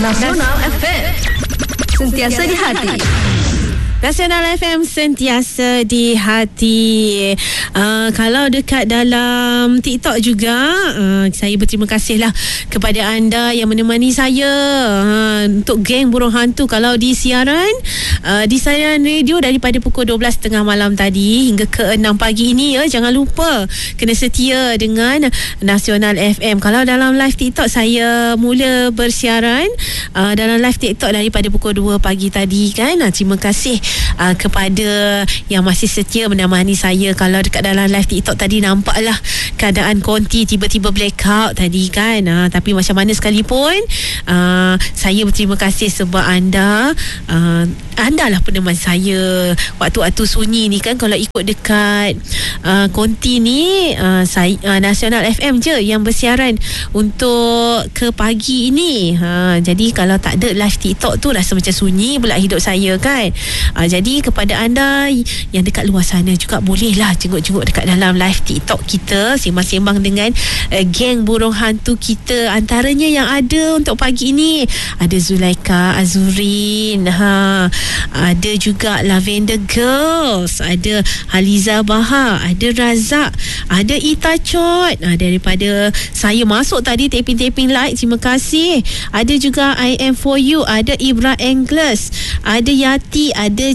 Nasional FM, sentiasa di hati. Nasional FM sentiasa di hati. Kalau dekat dalam TikTok juga, saya berterima kasihlah kepada anda yang menemani saya untuk geng burung hantu. Kalau di siaran radio daripada pukul 12.30 malam tadi hingga ke 6 pagi ini, jangan lupa kena setia dengan Nasional FM. Kalau dalam live TikTok, saya mula bersiaran dalam live TikTok daripada pukul 2 pagi tadi kan. Terima kasih kepada yang masih setia menemani saya. Kalau dekat dalam live TikTok tadi nampaklah keadaan konti tiba-tiba blackout tadi kan, tapi macam mana sekalipun saya berterima kasih sebab anda lah peneman saya waktu-waktu sunyi ni kan. Kalau ikut dekat konti ni, Nasional FM je yang bersiaran untuk ke pagi ini. Jadi kalau tak ada live TikTok tu rasa macam sunyi pula hidup saya kan. Jadi kepada anda yang dekat luar sana juga bolehlah jenguk-jenguk dekat dalam live TikTok kita, sembang-sembang dengan geng burung hantu kita. Antaranya yang ada untuk pagi ini ada Zulaika, Azurin, ada juga Lavender Girls, ada Haliza Bahar, ada Razak, ada Ita Chot. Daripada saya masuk tadi taping-taping like, terima kasih. Ada juga I Am For You, ada Ibra Anglers, ada Yati, ada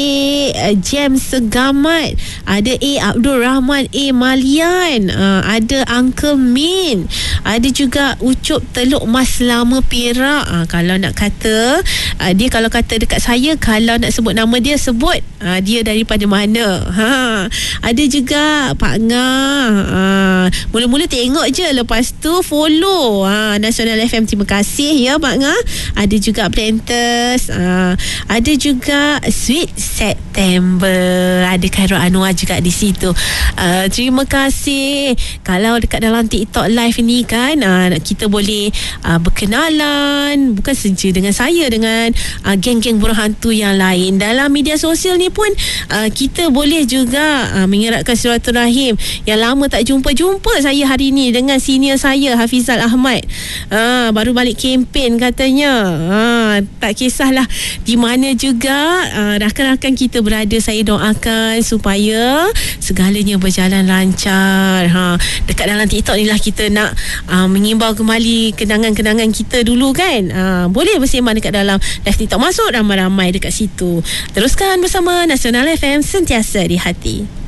Jem Segamat, ada Abdul Rahman Malian, ada Uncle Min, ada juga Ucup Teluk Mas Lama Perak. Kalau nak kata dia, kalau kata dekat saya, kalau nak sebut nama dia, sebut dia daripada mana. Ada juga Pak Ngah, mula-mula tengok je, lepas tu follow Nasional FM. Terima kasih ya Pak Ngah. Ada juga Planters, ada juga Sweet September, ada Khairul Anwar juga di situ. Terima kasih. Kalau dekat dalam TikTok live ni kan, kita boleh berkenalan, bukan saja dengan saya, dengan geng-geng burung hantu yang lain. Dalam media sosial ni pun kita boleh juga mengeratkan silaturahim. Yang lama tak jumpa saya hari ni dengan senior saya Hafizal Ahmad. Baru balik kempen katanya. Tak kisahlah di mana juga rakan-rakan kita berada, saya doakan supaya segalanya berjalan lancar. Dekat dalam TikTok ni lah kita nak mengimbau kembali kenangan-kenangan kita dulu kan. Boleh bersembang dekat dalam live TikTok, masuk ramai-ramai dekat situ. Teruskan bersama Nasional FM, sentiasa di hati.